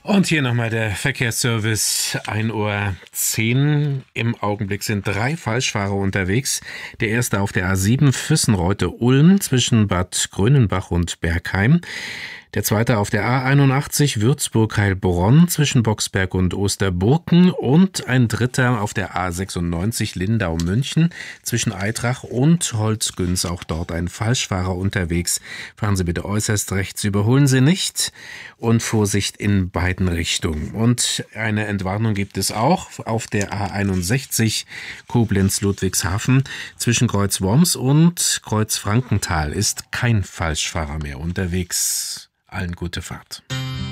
Und hier nochmal der Verkehrsservice, 1:10 Uhr. Im Augenblick sind 3 Falschfahrer unterwegs. Der erste auf der A7 Füssenreute-Ulm zwischen Bad Grönenbach und Bergheim. Der zweite auf der A81 Würzburg-Heilbronn zwischen Boxberg und Osterburken. Und ein dritter auf der A96 Lindau-München zwischen Eitrach und Holzgünz. Auch dort ein Falschfahrer unterwegs. Fahren Sie bitte äußerst rechts, überholen Sie nicht. Und Vorsicht in beiden Richtungen. Und eine Entwarnung gibt es auch auf der A61 Koblenz-Ludwigshafen. Zwischen Kreuz Worms und Kreuz Frankenthal ist kein Falschfahrer mehr unterwegs. Allen gute Fahrt.